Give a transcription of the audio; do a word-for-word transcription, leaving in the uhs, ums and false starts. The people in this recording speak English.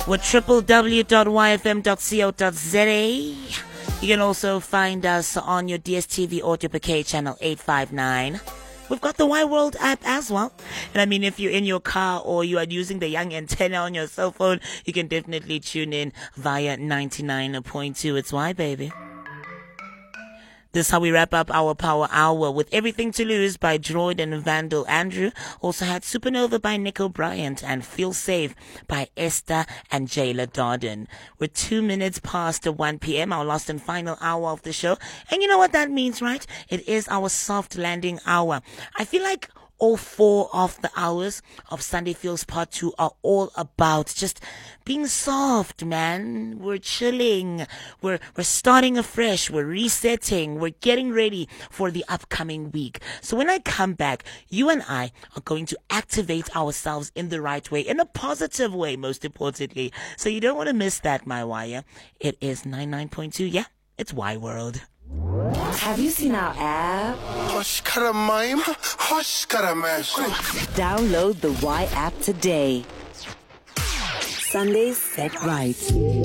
with w w w dot y f m dot co dot z a. You can also find us on your D S T V Audio Bouquet channel eight five nine. We've got the Y World app as well. And I mean, if you're in your car or you are using the young antenna on your cell phone, you can definitely tune in via ninety-nine point two. It's Y, baby. This is how we wrap up our Power Hour with Everything to Lose by Droid and Vandal Andrew. Also had Supernova by Nico Bryant and Feel Safe by Esther and Jayla Darden. We're two minutes past the one p.m., our last and final hour of the show. And you know what that means, right? It is our soft landing hour. I feel like all four of the hours of Sunday Feels Part two are all about just being soft, man. We're chilling. We're, we're starting afresh. We're resetting. We're getting ready for the upcoming week. So when I come back, you and I are going to activate ourselves in the right way, in a positive way, most importantly. So you don't want to miss that, my wire. It is ninety-nine point two. Yeah, it's Y World. Have you seen our app? Hush, Karamime. Hush, Karamash. Download the Y app today. Sundays set right.